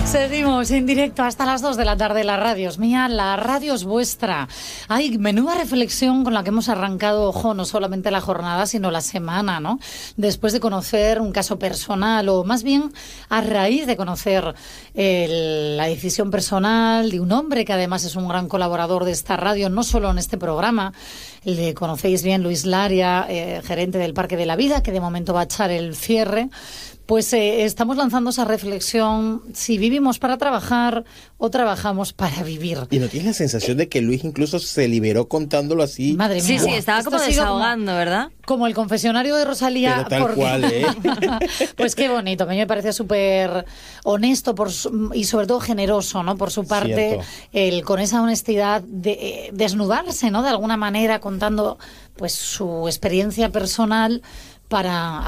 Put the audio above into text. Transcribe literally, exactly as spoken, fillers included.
Seguimos en directo hasta las dos de la tarde. La radio es mía, la radio es vuestra. Ay, menuda reflexión con la que hemos arrancado, ojo, no solamente la jornada, sino la semana, ¿no? Después de conocer un caso personal, o más bien a raíz de conocer el, la decisión personal de un hombre que además es un gran colaborador de esta radio, no solo en este programa. Le conocéis bien, Luis Laria, eh, gerente del Parque de la Vida, que de momento va a echar el cierre. Pues eh, estamos lanzando esa reflexión, si vivimos para trabajar o trabajamos para vivir. ¿Y no tienes la sensación de que Luis incluso se liberó contándolo así? Madre mía. Sí, sí, estaba Esto como ha sido desahogando, como, ¿verdad? Como el confesionario de Rosalía. Pero tal porque... cual, ¿eh? Pues qué bonito, a mí me parece súper honesto por su... y sobre todo generoso, ¿no? Por su parte, Cierto. el con esa honestidad de eh, desnudarse, ¿no? De alguna manera, contando pues su experiencia personal para